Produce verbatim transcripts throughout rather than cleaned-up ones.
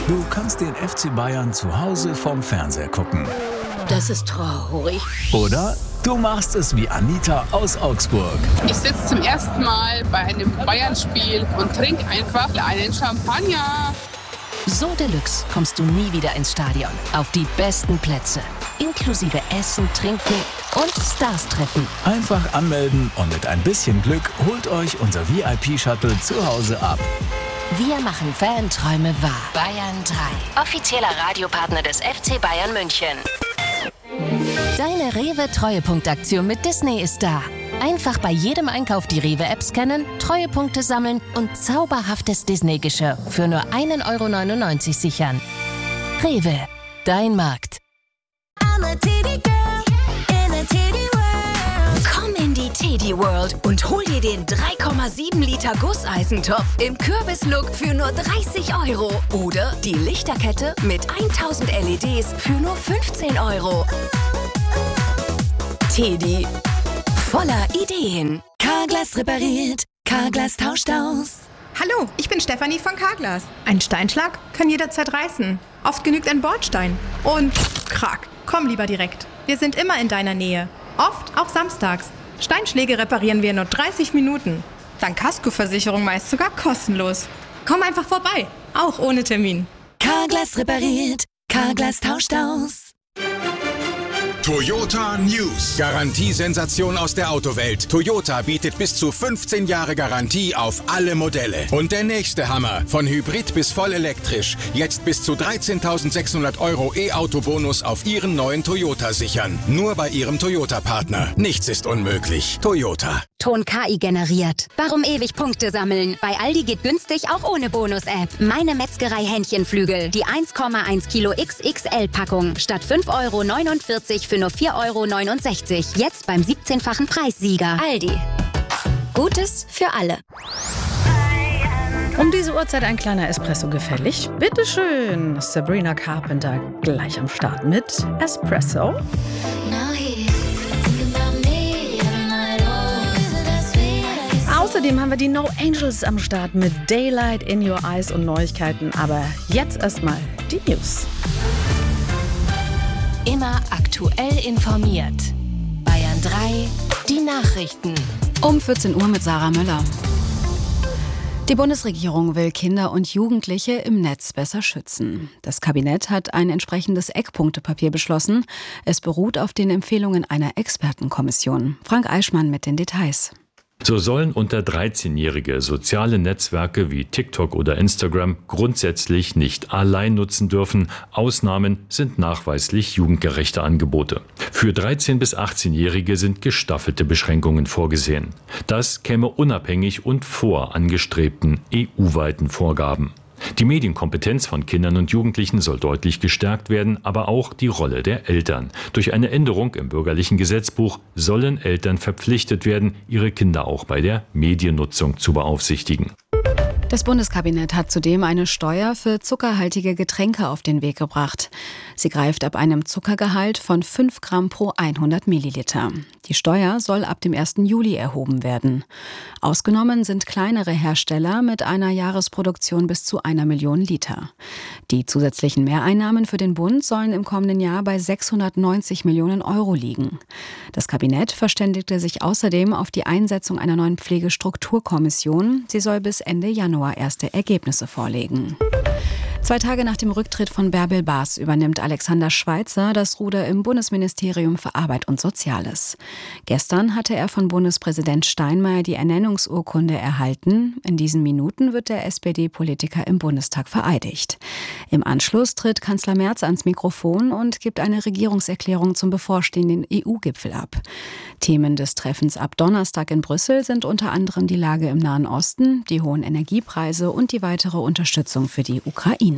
Du kannst den F C Bayern zu Hause vom Fernseher gucken. Das ist traurig. Oder du machst es wie Anita aus Augsburg. Ich sitze zum ersten Mal bei einem Bayern-Spiel und trinke einfach einen Champagner. So Deluxe kommst du nie wieder ins Stadion. Auf die besten Plätze. Inklusive Essen, Trinken und Stars treffen. Einfach anmelden und mit ein bisschen Glück holt euch unser V I P-Shuttle zu Hause ab. Wir machen Fanträume wahr. Bayern drei. Offizieller Radiopartner des F C Bayern München. Deine Rewe-Treuepunktaktion mit Disney ist da. Einfach bei jedem Einkauf die Rewe-App scannen, Treuepunkte sammeln und zauberhaftes Disney-Geschirr für nur ein Euro neunundneunzig sichern. Rewe, dein Markt. Komm in die Teddy World und hol dir den drei Komma sieben Liter Gusseisentopf im Kürbislook für nur dreißig Euro. Oder die Lichterkette mit tausend L E Ds für nur fünfzehn Euro. Teddy. Voller Ideen. Carglass repariert. Carglass tauscht aus. Hallo, ich bin Stefanie von Carglass. Ein Steinschlag kann jederzeit reißen. Oft genügt ein Bordstein. Und krack, komm lieber direkt. Wir sind immer in deiner Nähe. Oft auch samstags. Steinschläge reparieren wir in nur dreißig Minuten. Dank Kaskoversicherung meist sogar kostenlos. Komm einfach vorbei, auch ohne Termin. Carglass repariert. Carglass tauscht aus. Toyota News. Garantiesensation aus der Autowelt. Toyota bietet bis zu fünfzehn Jahre Garantie auf alle Modelle. Und der nächste Hammer. Von Hybrid bis voll elektrisch. Jetzt bis zu dreizehntausendsechshundert Euro E-Auto-Bonus auf Ihren neuen Toyota sichern. Nur bei Ihrem Toyota-Partner. Nichts ist unmöglich. Toyota. Ton K I generiert. Warum ewig Punkte sammeln? Bei Aldi geht günstig auch ohne Bonus-App. Meine Metzgerei Hähnchenflügel. Die eins Komma eins Kilo X X L-Packung. Statt fünf Euro neunundvierzig für nur vier Euro neunundsechzig. Jetzt beim siebzehnfachen Preissieger. Aldi. Gutes für alle. Um diese Uhrzeit ein kleiner Espresso gefällig. Bitteschön. Sabrina Carpenter gleich am Start mit Espresso. Außerdem haben wir die No Angels am Start mit Daylight in Your Eyes und Neuigkeiten. Aber jetzt erstmal die News. Immer aktuell informiert. Bayern drei, die Nachrichten. Um vierzehn Uhr mit Sarah Müller. Die Bundesregierung will Kinder und Jugendliche im Netz besser schützen. Das Kabinett hat ein entsprechendes Eckpunktepapier beschlossen. Es beruht auf den Empfehlungen einer Expertenkommission. Frank Eichmann mit den Details. So sollen unter dreizehnjährige soziale Netzwerke wie TikTok oder Instagram grundsätzlich nicht allein nutzen dürfen. Ausnahmen sind nachweislich jugendgerechte Angebote. Für dreizehn- bis achtzehnjährige sind gestaffelte Beschränkungen vorgesehen. Das käme unabhängig und vor angestrebten E U-weiten Vorgaben. Die Medienkompetenz von Kindern und Jugendlichen soll deutlich gestärkt werden, aber auch die Rolle der Eltern. Durch eine Änderung im bürgerlichen Gesetzbuch sollen Eltern verpflichtet werden, ihre Kinder auch bei der Mediennutzung zu beaufsichtigen. Das Bundeskabinett hat zudem eine Steuer für zuckerhaltige Getränke auf den Weg gebracht. Sie greift ab einem Zuckergehalt von fünf Gramm pro hundert Milliliter. Die Steuer soll ab dem ersten Juli erhoben werden. Ausgenommen sind kleinere Hersteller mit einer Jahresproduktion bis zu einer Million Liter. Die zusätzlichen Mehreinnahmen für den Bund sollen im kommenden Jahr bei sechshundertneunzig Millionen Euro liegen. Das Kabinett verständigte sich außerdem auf die Einsetzung einer neuen Pflegestrukturkommission. Sie soll bis Ende Januar erste Ergebnisse vorlegen. Zwei Tage nach dem Rücktritt von Bärbel Baas übernimmt Alexander Schweitzer das Ruder im Bundesministerium für Arbeit und Soziales. Gestern hatte er von Bundespräsident Steinmeier die Ernennungsurkunde erhalten. In diesen Minuten wird der S P D-Politiker im Bundestag vereidigt. Im Anschluss tritt Kanzler Merz ans Mikrofon und gibt eine Regierungserklärung zum bevorstehenden E U-Gipfel ab. Themen des Treffens ab Donnerstag in Brüssel sind unter anderem die Lage im Nahen Osten, die hohen Energiepreise und die weitere Unterstützung für die Ukraine.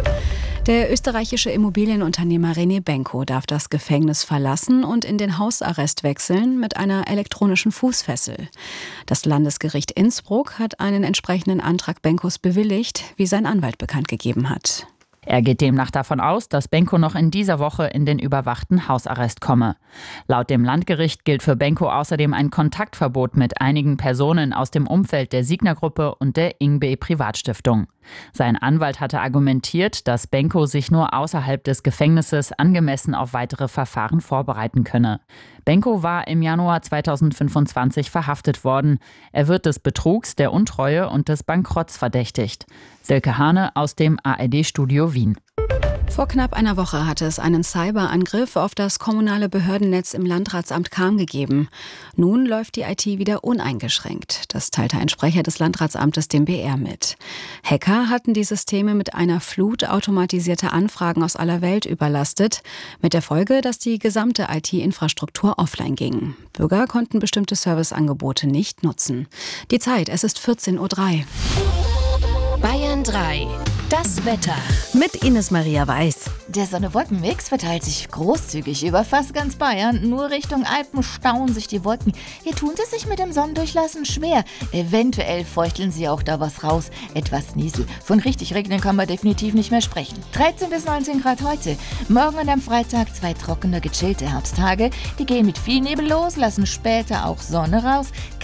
Der österreichische Immobilienunternehmer René Benko darf das Gefängnis verlassen und in den Hausarrest wechseln mit einer elektronischen Fußfessel. Das Landesgericht Innsbruck hat einen entsprechenden Antrag Benkos bewilligt, wie sein Anwalt bekannt gegeben hat. Er geht demnach davon aus, dass Benko noch in dieser Woche in den überwachten Hausarrest komme. Laut dem Landgericht gilt für Benko außerdem ein Kontaktverbot mit einigen Personen aus dem Umfeld der Signa-Gruppe und der Ingbe Privatstiftung. Sein Anwalt hatte argumentiert, dass Benko sich nur außerhalb des Gefängnisses angemessen auf weitere Verfahren vorbereiten könne. Benko war im Januar zweitausendfünfundzwanzig verhaftet worden. Er wird des Betrugs, der Untreue und des Bankrotts verdächtigt. Silke Hane aus dem A R D-Studio Wien. Vor knapp einer Woche hatte es einen Cyberangriff auf das kommunale Behördennetz im Landratsamt Cham gegeben. Nun läuft die I T wieder uneingeschränkt. Das teilte ein Sprecher des Landratsamtes dem B R mit. Hacker hatten die Systeme mit einer Flut automatisierter Anfragen aus aller Welt überlastet, mit der Folge, dass die gesamte I T-Infrastruktur offline ging. Bürger konnten bestimmte Serviceangebote nicht nutzen. Die Zeit, es ist vierzehn Uhr drei. Bayern drei. Das Wetter. Mit Ines Maria Weiß. Der Sonne-Wolken-Mix verteilt sich großzügig über fast ganz Bayern. Nur Richtung Alpen stauen sich die Wolken. Hier tun es sich mit dem Sonnendurchlassen schwer. Eventuell feuchteln sie auch da was raus. Etwas Niesel. Von richtig regnen kann man definitiv nicht mehr sprechen. dreizehn bis neunzehn Grad heute. Morgen und am Freitag zwei trockene, gechillte Herbsttage. Die gehen mit viel Nebel los, lassen später auch Sonne raus.